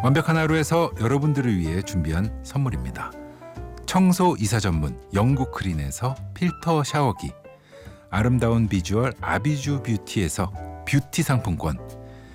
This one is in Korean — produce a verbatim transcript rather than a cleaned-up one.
완벽한 하루에서 여러분들을 위해 준비한 선물입니다. 청소 이사 전문 영국 크린에서 필터 샤워기, 아름다운 비주얼 아비주 뷰티에서 뷰티 상품권,